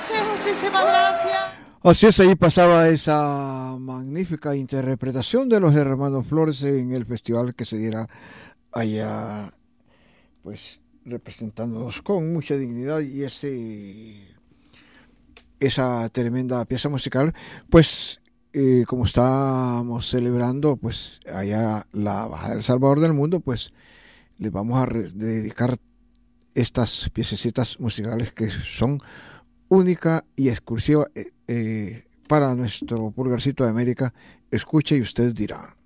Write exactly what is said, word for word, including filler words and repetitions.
noches, muchísimas gracias. Así es, ahí pasaba esa magnífica interpretación de los hermanos Flores en el festival que se diera allá, pues representándonos con mucha dignidad y ese esa tremenda pieza musical, pues eh, como estábamos celebrando pues allá la Bajada del Salvador del Mundo, pues les vamos a re- dedicar estas piececitas musicales que son única y exclusiva eh, eh, para nuestro pulgarcito de América. Escuche y usted dirá.